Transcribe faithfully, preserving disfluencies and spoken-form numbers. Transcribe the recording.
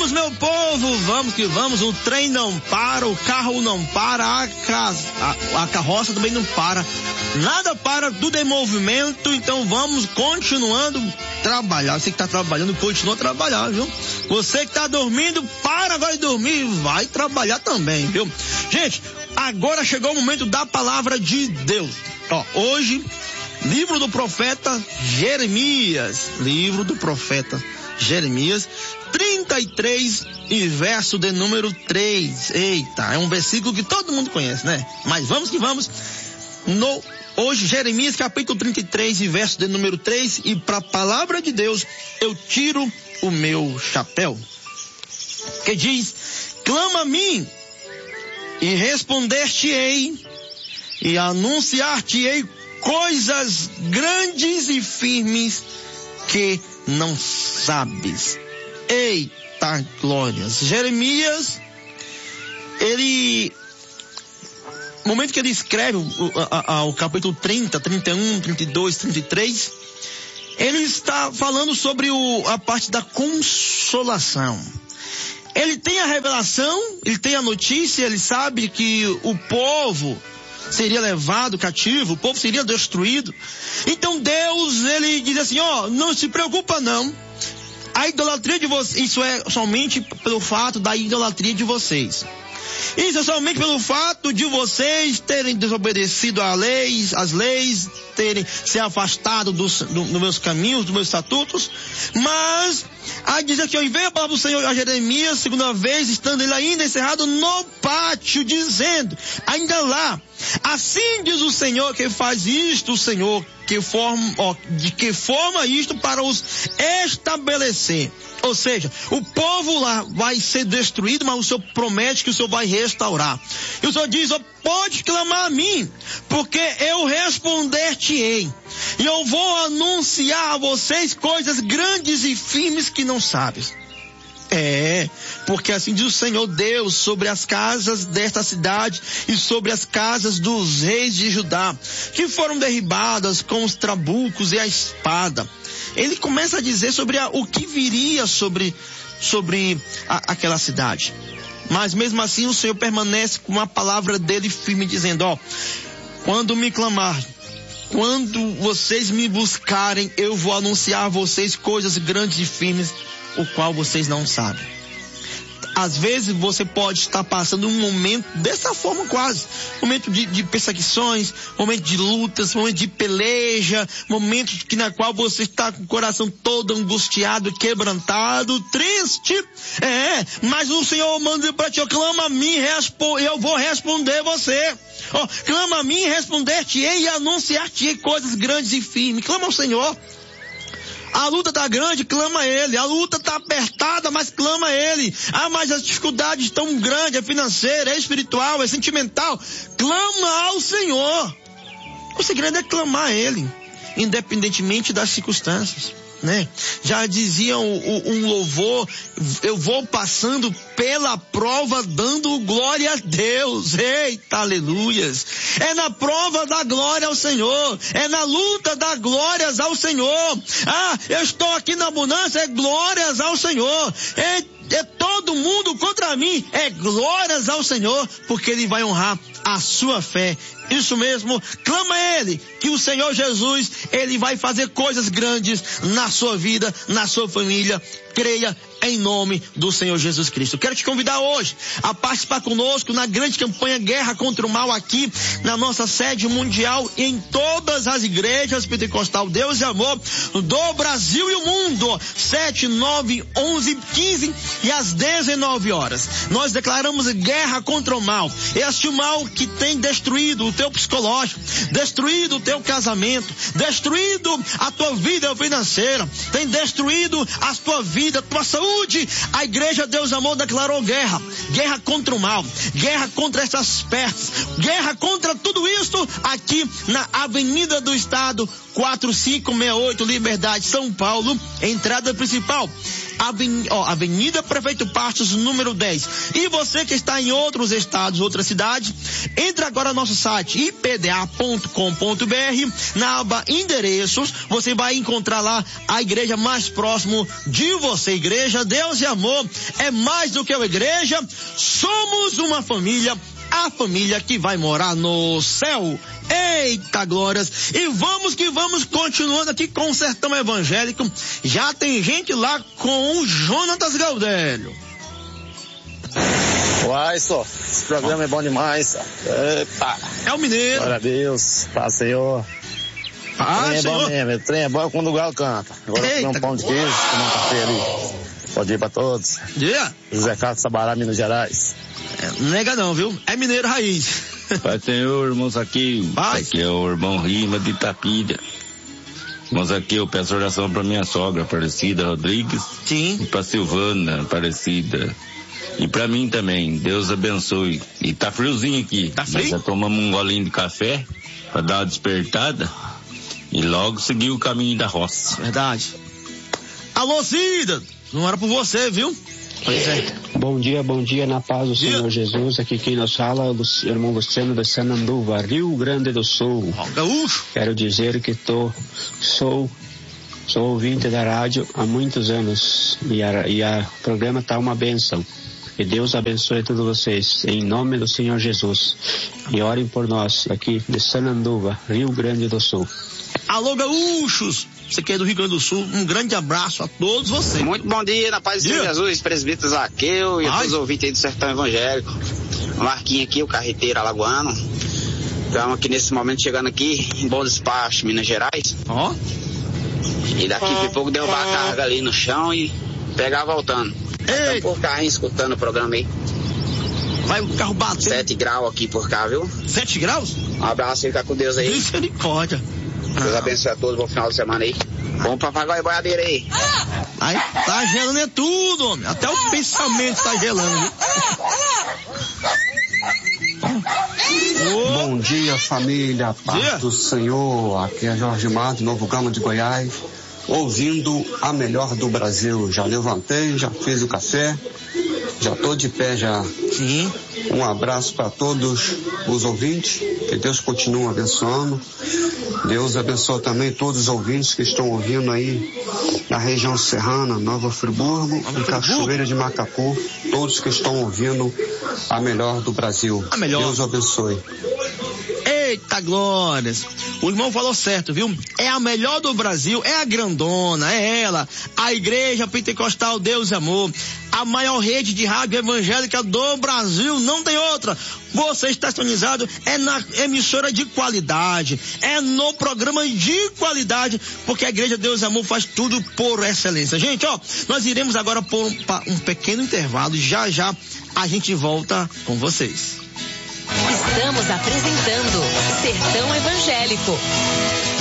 Vamos, meu povo, vamos que vamos. O trem não para, o carro não para, a, ca... a, a carroça também não para. Nada para, tudo em movimento. Então vamos continuando trabalhar. Você que está trabalhando, continua a trabalhar, viu? Você que está dormindo, para, vai dormir, vai trabalhar também, viu? Gente, agora chegou o momento da palavra de Deus. Ó, hoje, livro do profeta Jeremias. Livro do profeta Jeremias, trinta e três e verso de número três. Eita, é um versículo que todo mundo conhece, né? Mas vamos que vamos. No, hoje, Jeremias, capítulo trinta e três e verso de número três. E para a palavra de Deus, eu tiro o meu chapéu. Que diz: clama a mim, e responder-te-ei, e anunciar-te-ei coisas grandes e firmes que não sabes. Eita glórias. Jeremias, ele, no momento que ele escreve o, a, a, o capítulo trinta, trinta e um, trinta e dois, trinta e três, ele está falando sobre o, a parte da consolação. Ele tem a revelação, ele tem a notícia, ele sabe que o povo seria levado cativo, o povo seria destruído. Então Deus, ele diz assim, ó, oh, não se preocupa não. A idolatria de vocês, isso é somente pelo fato da idolatria de vocês. Isso é somente pelo fato de vocês terem desobedecido a leis, as leis, terem se afastado dos, do, dos meus caminhos, dos meus estatutos. Mas, aí diz aqui, ó, vem a palavra do Senhor a Jeremias, segunda vez, estando ele ainda encerrado no pátio, dizendo, ainda lá, assim diz o Senhor que faz isto, o Senhor que forma, ó, de que forma isto para os estabelecer. Ou seja, o povo lá vai ser destruído, mas o Senhor promete que o Senhor vai restaurar. E o Senhor diz, ó, pode clamar a mim, porque eu responder-te-ei. E eu vou anunciar a vocês coisas grandes e firmes que não sabes. É, porque assim diz o Senhor Deus sobre as casas desta cidade e sobre as casas dos reis de Judá, que foram derribadas com os trabucos e a espada. Ele começa a dizer sobre a, o que viria sobre, sobre a, aquela cidade. Mas mesmo assim o Senhor permanece com a palavra dele firme, dizendo, ó, quando me clamar, quando vocês me buscarem, eu vou anunciar a vocês coisas grandes e firmes, o qual vocês não sabem. Às vezes você pode estar passando um momento dessa forma quase, momento de, de perseguições, momento de lutas, momento de peleja, momento que na qual você está com o coração todo angustiado, quebrantado, triste, é, mas o Senhor manda para ti, ó, clama a mim, eu vou responder você, ó, clama a mim, responder-te-ei e anunciar-te-ei coisas grandes e firmes, clama ao Senhor. A luta tá grande, clama a Ele. A luta tá apertada, mas clama a Ele. Ah, mas as dificuldades estão grandes, é financeira, é espiritual, é sentimental. Clama ao Senhor. O segredo é clamar a Ele, independentemente das circunstâncias, né? Já dizia um, um louvor, eu vou passando pela prova dando glória a Deus. Eita, aleluias. É na prova da glória ao Senhor, é na luta da glórias ao Senhor. Ah, eu estou aqui na abundância, é glórias ao Senhor. É, é todo mundo contra mim, é glórias ao Senhor, porque Ele vai honrar a sua fé. Isso mesmo, clama a Ele, que o Senhor Jesus, Ele vai fazer coisas grandes na sua vida, na sua família. Creia em nome do Senhor Jesus Cristo. Quero te convidar hoje a participar conosco na grande campanha Guerra contra o Mal aqui na nossa sede mundial e em todas as igrejas pentecostal Deus e Amor do Brasil e o mundo. sete, nove, onze, quinze e às dezenove horas. Nós declaramos guerra contra o mal. Este mal que tem destruído o teu psicológico, destruído o teu casamento, destruído a tua vida financeira, tem destruído a tua vida, a tua saúde. A igreja Deus Amor declarou guerra, guerra contra o mal, guerra contra essas pestes, guerra contra tudo isso aqui na Avenida do Estado, quatro cinco seis oito, Liberdade, São Paulo, entrada principal. Aven, ó, Avenida Prefeito Pastos, número dez. E você que está em outros estados, outras cidades, entre agora no nosso site i p d a ponto com ponto b r, na aba endereços, você vai encontrar lá a igreja mais próximo de você. Igreja Deus e Amor é mais do que uma igreja, somos uma família, a família que vai morar no céu. Eita glórias! E vamos que vamos, continuando aqui com o Sertão Evangélico. Já tem gente lá com o Jonatas Gaudélio. Uai, só, esse programa é bom demais. Epa. É o mineiro. Glória a Deus, paz, Senhor. Ah, o trem é Senhor. bom mesmo, o trem é bom quando o galo canta. Agora comer um pão de queijo, tomar um café ali. Bom dia pra todos. Yeah. José Carlos Sabará, Minas Gerais. É, não nega não, viu? É mineiro raiz. Pai Senhor, irmãos aqui, Pai. aqui é o irmão Rima de Itapira. Irmãos aqui, eu peço oração pra minha sogra, Aparecida Rodrigues. Sim. E pra Silvana, Aparecida. E pra mim também, Deus abençoe. E tá friozinho aqui. Tá frio? Nós já tomamos um golinho de café pra dar uma despertada. E logo seguir o caminho da roça. Verdade. Alô, Cida! Não era por você, viu? Pois é. Bom dia, bom dia, na paz do Senhor Jesus. Aqui quem nos fala é o irmão Luciano de Sananduva, Rio Grande do Sul. Gaúcho. Quero dizer que tô, sou, sou ouvinte da rádio há muitos anos e a, e a programa tá uma bênção. Que Deus abençoe todos vocês, em nome do Senhor Jesus. E orem por nós, aqui de Sananduva, Rio Grande do Sul. Alô, gaúchos! Você que é do Rio Grande do Sul, um grande abraço a todos vocês. Muito bom dia, na paz do Senhor Jesus, presbítero Zaqueu e a todos os ouvintes aí do Sertão Evangélico. Marquinhos aqui, o carreteiro alagoano. Estamos aqui nesse momento chegando aqui em Bom Despacho, Minas Gerais. Ó. E daqui a pouco derrubar a carga ali no chão e pegar voltando. Estamos por carrinho escutando o programa aí. Vai o carro bater. Sete graus aqui por cá, viu? Sete graus? Um abraço e fica com Deus aí. Misericórdia. Deus abençoe a todos, bom final de semana aí. Bom papagaio e boiadeira aí. Aí tá gelando é tudo, homem. Até o pensamento tá gelando, viu? Bom dia, família, paz dia. do Senhor. Aqui é Jorge Mar, de Novo Gama de Goiás, ouvindo a melhor do Brasil. Já levantei, já fiz o café, já tô de pé já. Sim. Um abraço para todos os ouvintes, que Deus continue abençoando. Deus abençoe também todos os ouvintes que estão ouvindo aí na região serrana, Nova Friburgo e Cachoeira de Macacu, todos que estão ouvindo a melhor do Brasil. A melhor. Deus abençoe. Eita glórias! O irmão falou certo, viu? É a melhor do Brasil, é a grandona, é ela, a Igreja Pentecostal Deus e Amor, a maior rede de rádio evangélica do Brasil, não tem outra. Você está sintonizado, é na emissora de qualidade, é no programa de qualidade, porque a Igreja Deus e Amor faz tudo por excelência. Gente, ó, nós iremos agora por um, um pequeno intervalo, já já a gente volta com vocês. Estamos apresentando Sertão Evangélico.